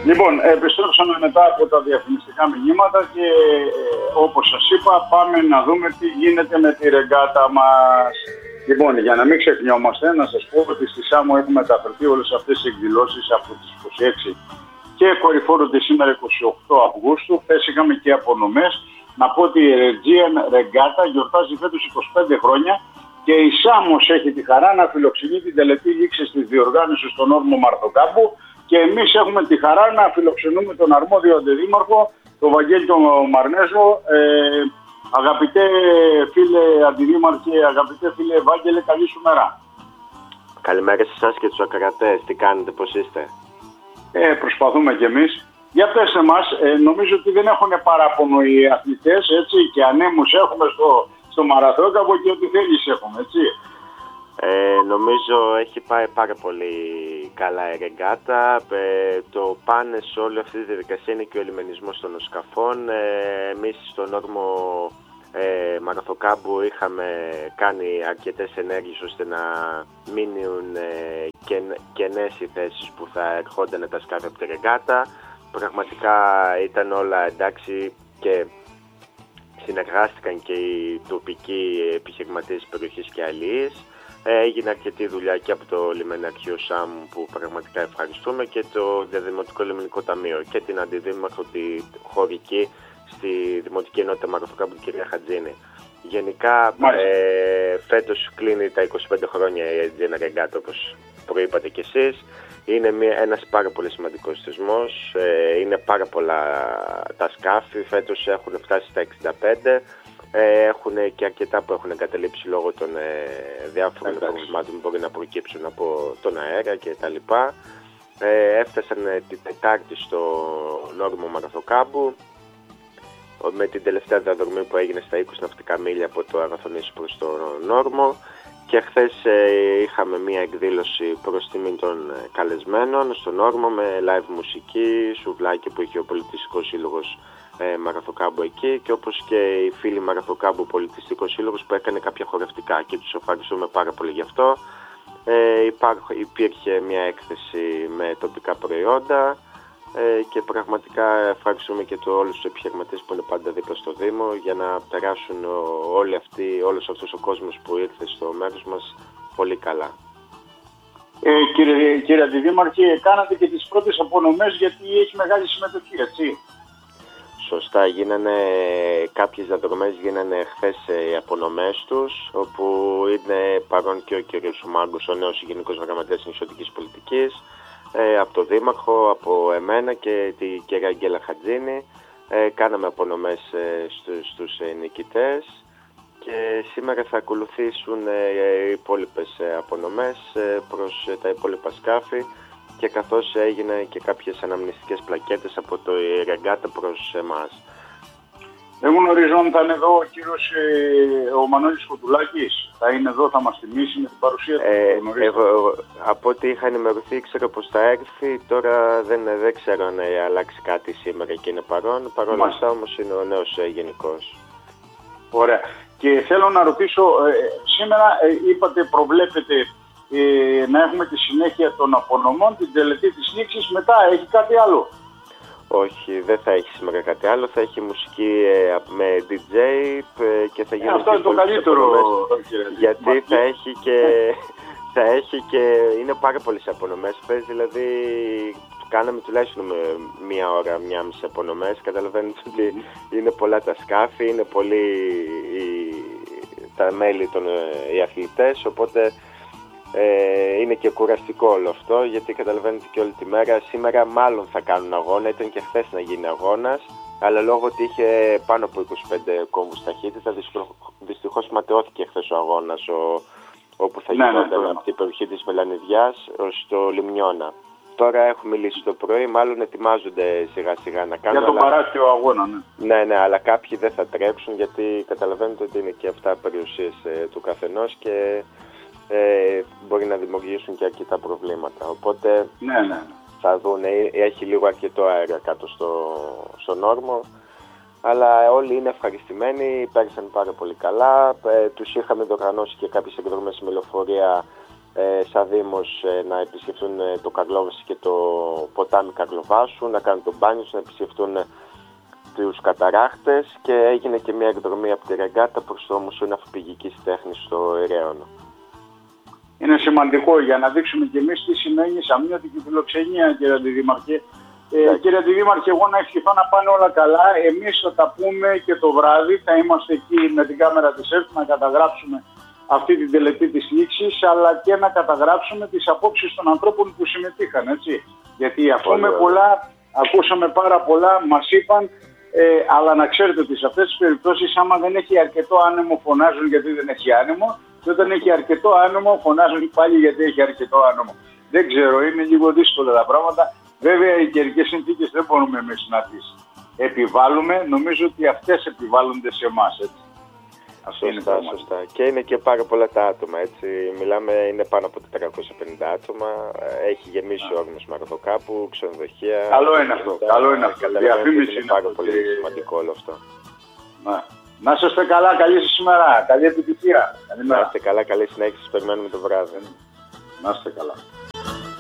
Λοιπόν, επιστρέψαμε μετά από τα διαφημιστικά μηνύματα και όπως σας είπα πάμε να δούμε τι γίνεται με τη ρεγκάτα μας. Λοιπόν, για να μην ξεχνιόμαστε, να σας πω ότι στη Σάμο έχουν μεταφερθεί όλες αυτές τις εκδηλώσεις από τις 26 και κορυφώνονται σήμερα 28 Αυγούστου. Χθες είχαμε και απονομές. Να πω ότι η Aegean Regatta γιορτάζει φέτος 25 χρόνια και η Σάμος έχει τη χαρά να φιλοξενεί την τελετή λήξη της διοργάνωσης στον όρμο Μαρθοκάμπου και εμείς έχουμε τη χαρά να φιλοξενούμε τον αρμόδιο αντιδήμαρχο, τον Βαγγέλη τον Μαρνέζο. Αγαπητέ φίλε αντιδήμαρχε, αγαπητέ φίλε Βάγγελε, καλή σου μέρα. Καλημέρα σε εσάς και τους ακροατές. Τι κάνετε, πώς είστε? Προσπαθούμε κι εμείς. Για πέστε μας, νομίζω ότι δεν έχουν παράπονο οι αθλητές, έτσι, και ανέμους έχουμε στο Μαραθώκαμπο και ό,τι θέλεις έχουμε, έτσι. Νομίζω έχει πάει πάρα πολύ καλά η ρεγκάτα. Το πάνε σε όλη αυτή τη διαδικασία είναι και ο λιμενισμός των σκαφών. Εμείς στον όρμο Μαραθωκάμπου είχαμε κάνει αρκετές ενέργειες ώστε να μείνουν κενές οι θέσεις που θα ερχόντανε τα σκάφη από τη ρεγκάτα. Πραγματικά ήταν όλα εντάξει και συνεργάστηκαν και οι τοπικοί επιχειρηματίες της περιοχής και αλληλείς. Έγινε αρκετή δουλειά και από το λιμεναρχείο ΣΑΜ που πραγματικά ευχαριστούμε και το Διαδημοτικό Λιμενικό Ταμείο και την αντιδήμαρχο τη χωρική στη Δημοτική Ενότητα Μαραθωκάμπου, την κυρία Χατζίνη. Γενικά φέτος κλείνει τα 25 χρόνια η Aegean Regatta, όπως προείπατε κι εσείς. Είναι ένας πάρα πολύ σημαντικός θεσμός, είναι πάρα πολλά τα σκάφη, φέτος έχουν φτάσει στα 65. Έχουν και αρκετά που έχουν εγκαταλείψει λόγω των διάφορων προβλημάτων που μπορεί να προκύψουν από τον αέρα κτλ. Έφτασαν την Τετάρτη στο όρμο Μαραθωκάμπου με την τελευταία διαδρομή που έγινε στα 20 ναυτικά μίλια από το Αγαθονήσι προς τον όρμο και χθες είχαμε μία εκδήλωση προς τιμή των καλεσμένων στον όρμο με live μουσική, σουβλάκι που είχε ο Πολιτιστικός Σύλλογος Μαραθωκάμπου εκεί και όπως και οι φίλοι Μαραθωκάμπου Πολιτιστικός Σύλλογος που έκανε κάποια χορευτικά και τους ευχαριστούμε πάρα πολύ γι' αυτό. Υπήρχε μια έκθεση με τοπικά προϊόντα και πραγματικά ευχαριστούμε και όλους τους επιχειρηματίες που είναι πάντα δίπλα στο Δήμο για να περάσουν όλος αυτός ο κόσμος που ήρθε στο μέρος μας πολύ καλά. Κύριε Αντιδήμαρχε, κάνατε και τις πρώτες απονομές γιατί έχει μεγάλη συμμετοχή, έτσι. Σωστά, κάποιες διαδρομές γίνανε χθες οι απονομές τους, όπου είναι παρόν και ο κ. Σουμάγκος, ο νέος Γενικός Γραμματέας Νησιωτικής Πολιτικής, από το Δήμαρχο, από εμένα και τη κυρία Αγγέλα Χατζίνη. Κάναμε απονομές στους νικητές και σήμερα θα ακολουθήσουν οι υπόλοιπες απονομές προς τα υπόλοιπα σκάφη και καθώς έγιναν και κάποιες αναμνηστικές πλακέτες από το ρεγκάτα προς εμάς. Δεν γνωρίζω αν θα είναι εδώ ο κύριος ο Μανώλης Κοντουλάκης. Θα είναι εδώ, θα μας θυμίσει με την παρουσία του. Από ό,τι είχα ενημερωθεί, ξέρω πως θα έρθει. Τώρα δεν ξέρω αν αλλάξει κάτι σήμερα και είναι παρόν. Παρ' όλα αυτά όμως είναι ο νέος γενικός. Ωραία. Και θέλω να ρωτήσω, σήμερα είπατε προβλέπετε να έχουμε τη συνέχεια των απονομών, την τελετή της λήξης, μετά έχει κάτι άλλο? Όχι, δεν θα έχει σήμερα κάτι άλλο, θα έχει μουσική με DJ και θα γίνει αυτό είναι το καλύτερο, γιατί θα έχει και είναι πάρα πολλές απονομές, δηλαδή κάναμε τουλάχιστον μία ώρα, μία μισή απονομές, καταλαβαίνετε ότι είναι πολλά τα σκάφη, είναι πολλοί τα μέλη οι αθλητές, οπότε είναι και κουραστικό όλο αυτό, γιατί καταλαβαίνετε και όλη τη μέρα. Σήμερα μάλλον θα κάνουν αγώνα, ήταν και χθες να γίνει αγώνας, αλλά λόγω ότι είχε πάνω από 25 κόμβους ταχύτητα, δυστυχώς ματαιώθηκε χθες ο αγώνας όπου θα γινόταν από την περιοχή της Μελανιδιάς στο Λιμνιώνα. Τώρα έχουμε μιλήσει το πρωί, μάλλον ετοιμάζονται σιγά σιγά να κάνουν. Για τον παράκτιο αγώνα, ναι. Ναι, αλλά κάποιοι δεν θα τρέξουν, γιατί καταλαβαίνετε ότι είναι και αυτά περιουσίες του καθενός και μπορεί να δημιουργήσουν και αρκετά προβλήματα. Οπότε θα δουν, έχει λίγο αρκετό αέρα κάτω στον όρμο, αλλά όλοι είναι ευχαριστημένοι, πέρασαν πάρα πολύ καλά. Τους είχαμε διοργανώσει και κάποιες εκδρομές με λεωφορεία σαν Δήμος να επισκεφτούν το Καρλόβαση και το ποτάμι Καρλοβάσου, να κάνουν τον μπάνιο, να επισκεφτούν τους καταράχτες και έγινε και μια εκδρομή από τη Ρεγκάτα προς το Μουσείο Ναυπηγικής Τέχνης στο Εραίωνο. Είναι σημαντικό για να δείξουμε και εμείς τι σημαίνει σαμιώτικη φιλοξενία, κύριε Αντιδήμαρχε. Κύριε Αντιδήμαρχε, εγώ να ευχηθώ να πάνε όλα καλά. Εμείς θα τα πούμε και το βράδυ, θα είμαστε εκεί με την κάμερα της ΕΡΤ να καταγράψουμε αυτή την τελετή της λήξης, αλλά και να καταγράψουμε τις απόψεις των ανθρώπων που συμμετείχαν, έτσι. Γιατί ακούσαμε πάρα πολλά, μας είπαν, αλλά να ξέρετε ότι σε αυτές τις περιπτώσεις, άμα δεν έχει αρκετό άνεμο, φωνάζουν γιατί δεν έχει άνεμο, και όταν έχει αρκετό άνεμο, φωνάζουν πάλι γιατί έχει αρκετό άνεμο. Δεν ξέρω, είναι λίγο δύσκολα τα πράγματα. Βέβαια, οι καιρικές συνθήκες δεν μπορούμε εμείς να τις επιβάλλουμε. Νομίζω ότι αυτές επιβάλλονται σε εμάς, έτσι. Σωστά. Και είναι και πάρα πολλά τα άτομα, έτσι. Μιλάμε, είναι πάνω από 450 άτομα. Έχει γεμίσει ο όρμος Μαρδοκάπου, ξενοδοχεία. Καλό είναι αυτό. Είναι πάρα πολύ σημαντικό όλο αυτό. Να είστε καλά, καλή σας ημέρα. Καλή επιτυχία. Να είστε καλά, καλή συνέχεια. Σας περιμένουμε το βράδυ. Να είστε καλά.